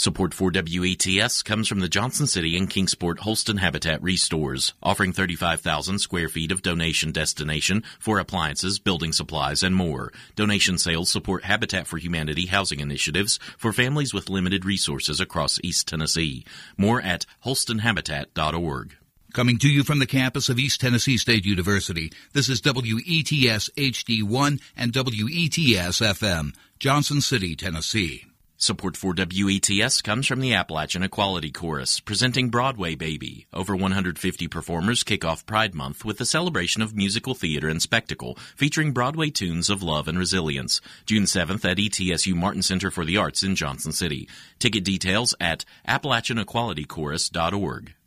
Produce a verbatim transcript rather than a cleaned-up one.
Support for W E T S comes from the Johnson City and Kingsport Holston Habitat Restores, offering thirty-five thousand square feet of donation destination for appliances, building supplies, and more. Donation sales support Habitat for Humanity housing initiatives for families with limited resources across East Tennessee. More at holston habitat dot org. Coming to you from the campus of East Tennessee State University, this is W E T S H D one and W E T S F M, Johnson City, Tennessee. Support for W E T S comes from the Appalachian Equality Chorus, presenting Broadway Baby. Over one hundred fifty performers kick off Pride Month with a celebration of musical theater and spectacle, featuring Broadway tunes of love and resilience. June seventh at E T S U Martin Center for the Arts in Johnson City. Ticket details at appalachian equality chorus dot org.